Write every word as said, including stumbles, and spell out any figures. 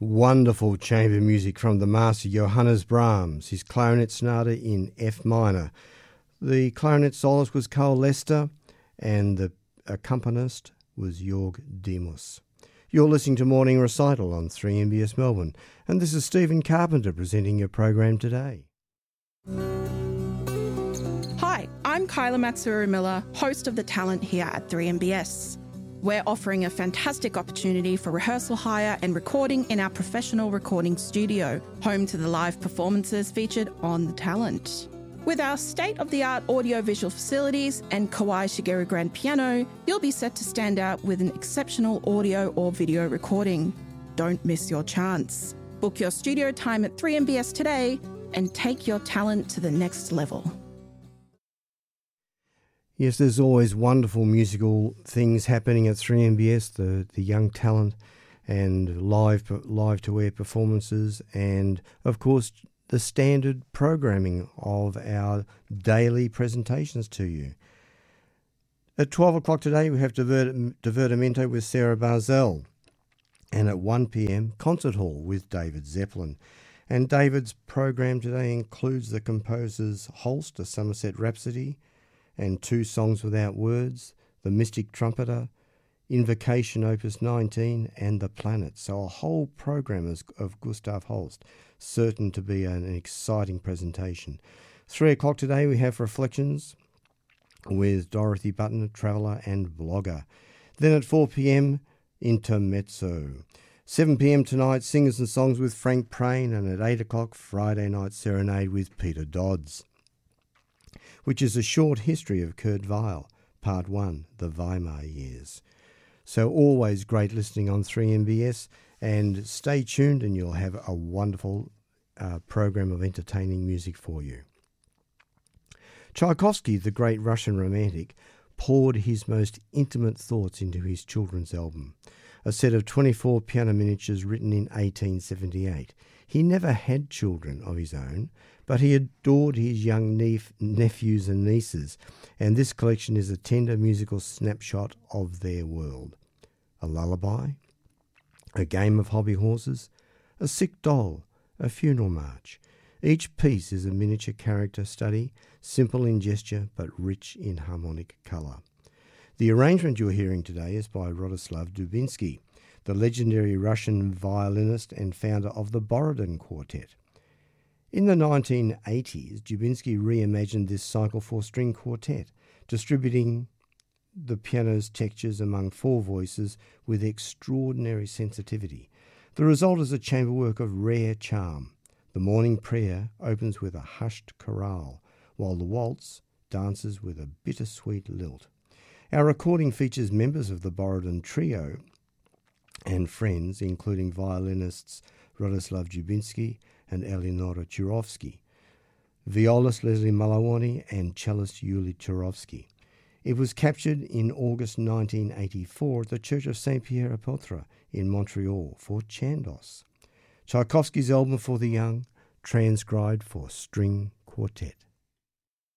Wonderful chamber music from the master Johannes Brahms, his clarinet sonata in F minor. The clarinet soloist was Carl Lester and the accompanist was Jorg Demus. You're listening to Morning Recital on three M B S Melbourne, and this is Stephen Carpenter presenting your program today. Hi, I'm Kyla Matsuru-Miller, host of The Talent here at three M B S. We're offering a fantastic opportunity for rehearsal hire and recording in our professional recording studio, home to the live performances featured on The Talent. With our state-of-the-art audio-visual facilities and Kawai Shigeru grand piano, you'll be set to stand out with an exceptional audio or video recording. Don't miss your chance. Book your studio time at three M B S today and take your talent to the next level. Yes, there's always wonderful musical things happening at three M B S, the, the young talent and live live to air performances, and of course the standard programming of our daily presentations to you. At twelve o'clock today we have Divert- Divertimento with Sarah Barzell, and at one p.m. Concert Hall with David Zeppelin. And David's program today includes the composers Holst, A Somerset Rhapsody, and Two Songs Without Words, The Mystic Trumpeter, Invocation Opus nineteen, and The Planet. So a whole program of Gustav Holst, certain to be an exciting presentation. Three o'clock today we have Reflections with Dorothy Button, traveller and blogger. Then at four p.m, Intermezzo. seven p.m. tonight, Singers and Songs with Frank Prain, and at eight o'clock, Friday Night Serenade with Peter Dodds, which is a short history of Kurt Weill, Part one, The Weimar Years. So always great listening on three M B S, and stay tuned and you'll have a wonderful uh, program of entertaining music for you. Tchaikovsky, the great Russian romantic, poured his most intimate thoughts into his children's album, a set of twenty-four piano miniatures written in eighteen seventy-eight. He never had children of his own, but he adored his young nep- nephews and nieces, and this collection is a tender musical snapshot of their world. A lullaby, a game of hobby horses, a sick doll, a funeral march. Each piece is a miniature character study, simple in gesture but rich in harmonic colour. The arrangement you're hearing today is by Rostislav Dubinsky, the legendary Russian violinist and founder of the Borodin Quartet. In the nineteen eighties, Dubinsky reimagined this cycle four-string quartet, distributing the piano's textures among four voices with extraordinary sensitivity. The result is a chamber work of rare charm. The morning prayer opens with a hushed chorale, while the waltz dances with a bittersweet lilt. Our recording features members of the Borodin Trio and friends, including violinists Rostislav Dubinsky and Eleonora Churovsky, violist Leslie Malawani and cellist Yuli Turovsky. It was captured in August nineteen eighty-four at the Church of Saint Pierre-Apôtre in Montreal for Chandos. Tchaikovsky's album for the young, transcribed for string quartet.